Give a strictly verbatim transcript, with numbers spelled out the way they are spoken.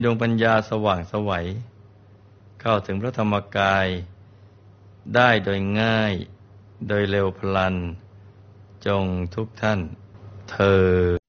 ดวงปัญญาสว่างไสวเข้าถึงพระธรรมกายได้โดยง่ายโดยเร็วพลันจงทุกท่านเทอญ